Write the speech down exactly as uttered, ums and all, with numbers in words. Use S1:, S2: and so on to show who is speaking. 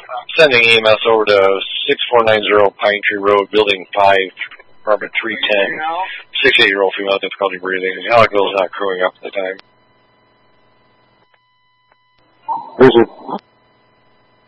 S1: Sending E M S over to six four nine zero Pine Tree Road, Building five, apartment three ten. sixty-eight-year-old female, difficulty breathing. Alecville is not crewing up at the time.
S2: Visit.